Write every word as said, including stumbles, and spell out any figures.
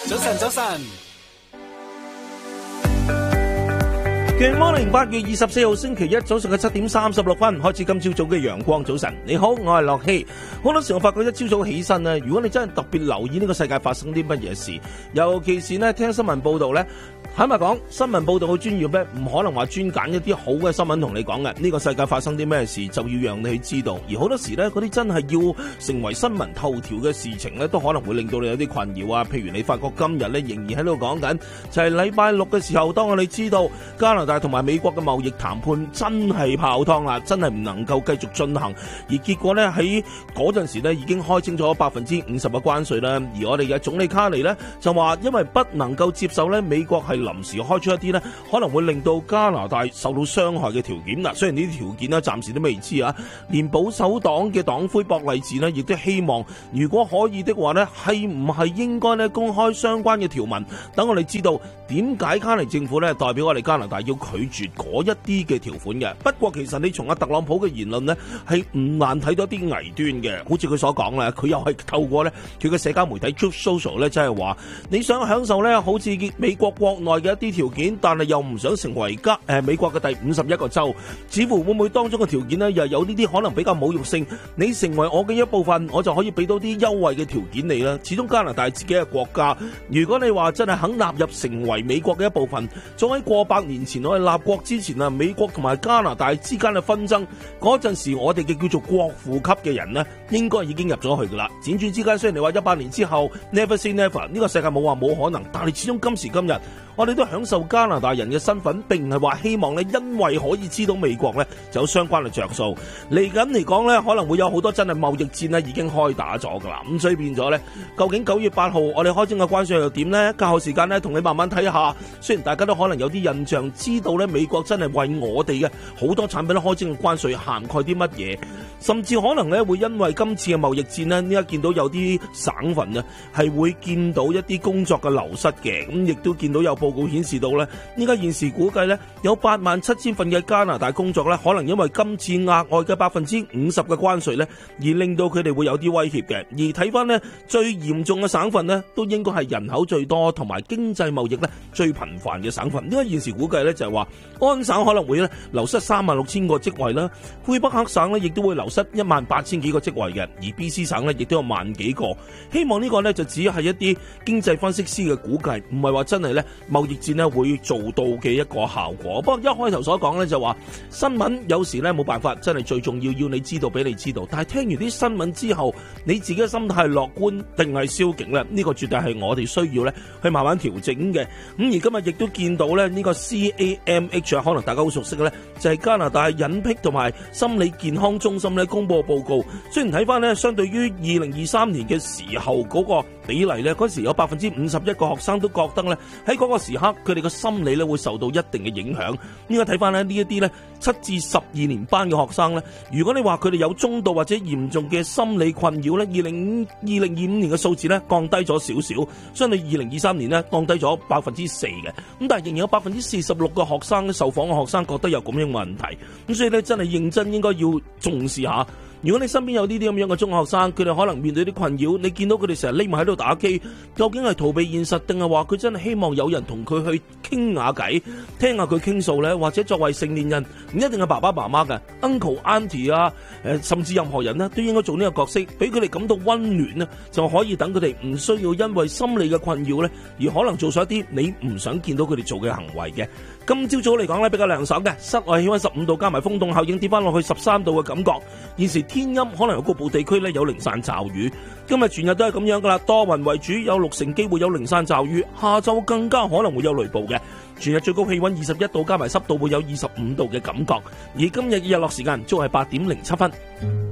早晨，早晨。 Good morning， 八月二十四號星期一早上嘅七點三十六分開始今朝早嘅陽光早晨。你好，我係樂希。好多時我發覺一朝早起身呢，如果你真係特別留意呢個世界發生啲乜嘢事，尤其是呢聽新聞報道呢，坦白講，新聞報道嘅專業呢，唔可能話專揀一啲好嘅新聞同你講嘅。呢個世界發生啲咩事，就要讓你去知道。而好多時呢，嗰啲真係要成為新聞頭條嘅事情呢，都可能會令到你有啲困擾啊。譬如你發覺今日呢，仍然喺度講緊，就係禮拜六嘅時候，當我哋知道加拿大同埋美國嘅貿易談判真係泡湯啦，真係唔能夠繼續進行，而結果呢，喺嗰陣時呢已經開徵咗百分之五十嘅關稅啦。而我哋嘅總理卡尼呢，就話，因為不能夠接受呢美國係臨時開出一啲呢可能會令到加拿大受到傷害嘅條件嗱。雖然呢啲條件呢暫時都未知啊，連保守黨嘅黨魁博勵治呢亦都希望，如果可以的話呢，係唔係應該呢公開相關嘅條文，等我哋知道點解卡尼政府呢代表我哋加拿大要拒絕嗰一啲嘅條款嘅。不過其實你從阿特朗普嘅言論呢，係唔難睇到一啲危端嘅，好似佢所講啦，佢又係透過呢佢嘅社交媒體 Truth Social 呢，即係話你想享受呢好似美國國內嘅一啲條件，但係又唔想成為加誒、呃、美國嘅第五十一個州，似乎會唔會當中嘅條件呢，又有呢啲可能比較侮辱性？你成為我嘅一部分，我就可以俾到啲優惠嘅條件你啦。始終加拿大自己嘅國家，如果你話真係肯納入成為美國嘅一部分，早喺過百年前我哋立國之前啊，美國同埋加拿大之間嘅紛爭嗰陣時，我哋嘅叫做國父級嘅人呢，應該已經入咗去噶啦。輾轉之間，雖然你話一百年之後 never say never， 呢個世界冇話冇可能，但係始終今時今日，我哋都享受加拿大人嘅身份，並唔係話希望咧，因為可以知道美國咧就有相關嘅着數。嚟緊嚟講咧，可能會有好多真係貿易戰咧已經開打咗噶啦。咁所以變咗咧，究竟九月八號我哋開徵嘅關稅又點咧？較後時間咧，同你慢慢睇下。雖然大家都可能有啲印象，知道咧美國真係為我哋嘅好多產品都開徵嘅關稅涵蓋啲乜嘢，甚至可能咧會因為今次嘅貿易戰咧，呢家見到有啲省份啊係會見到一啲工作嘅流失嘅，咁亦都見到有報告顯示到咧，依家現時估計咧有八萬七千份嘅加拿大工作咧，可能因為今次額外嘅百分之五十嘅關稅咧，而令到佢哋會有啲威脅嘅。而睇翻咧最嚴重嘅省份咧，都應該係人口最多同埋經濟貿易咧最頻繁嘅省份。因為現時估計咧就係話，安省可能會咧流失三萬六千個職位啦，魁北克省咧亦都會流失一萬八千幾個職位嘅，而 B C 省咧亦都有萬幾個。希望呢個咧就只係一啲經濟分析師嘅估計，唔係話真係咧貿易戰咧會做到嘅一個效果。不過一開頭所講咧就話新聞有時咧冇辦法，真係最重要要你知道俾你知道。但係聽完啲新聞之後，你自己嘅心態係樂觀定係消極咧？呢個絕對係我哋需要咧去慢慢調整嘅。咁而今日亦都見到咧呢個 C A M H 可能大家好熟悉嘅咧，就係加拿大隱僻同埋心理健康中心咧公布嘅報告。雖然睇翻咧，相對於二零二三年嘅時候嗰個比例咧，嗰時有百分之五十一個學生都覺得咧喺嗰個時刻佢哋嘅心理咧會受到一定嘅影響。應該睇翻咧呢一啲咧七至十二年班嘅學生咧，如果你話佢哋有中度或者嚴重嘅心理困擾咧，二零二零二五年嘅數字咧降低咗少少，相對二零二三年咧降低咗百分之四嘅。咁但係仍然有百分之四十六嘅學生受訪嘅學生覺得有咁樣問題。咁所以咧真係認真應該要重視下。如果你身邊有呢啲咁樣嘅中學生，佢哋可能面對啲困擾，你見到佢哋成日匿埋喺度打機，究竟係逃避現實定係話佢真係希望有人同佢去傾下偈，聽下佢傾訴呢？或者作為成年人，唔一定係爸爸媽媽嘅 uncle auntie 啊，誒甚至任何人呢，都應該做呢個角色，俾佢哋感到溫暖呢，就可以等佢哋唔需要因為心理嘅困擾呢，而可能做咗一啲你唔想見到佢哋做嘅行為嘅。今朝早嚟講咧比較涼爽嘅，室外氣溫十五度，加埋風凍效應跌翻落去十三度嘅感覺。現時天陰，可能有局部地區咧有零散驟雨。今日全日都係咁樣噶啦，多雲為主，有六成機會有零散驟雨，下晝更加可能會有雷暴嘅。全日最高氣溫二十一度，加埋濕度會有二十五度嘅感覺。而今日嘅日落時間，即係八點零七分。